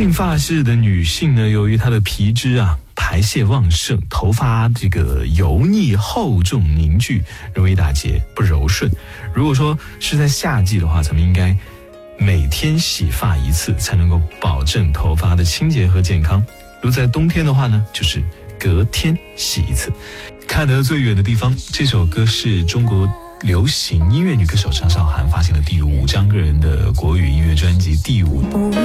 性发质的女性呢，由于她的皮脂排泄旺盛，头发这个油腻厚重凝聚，容易打结不柔顺。如果说是在夏季的话，咱们应该每天洗发一次，才能够保证头发的清洁和健康。如在冬天的话呢，就是隔天洗一次。看得最远的地方，这首歌是中国流行音乐女歌手张韶涵发行的第5张个人的国语音乐专辑第5。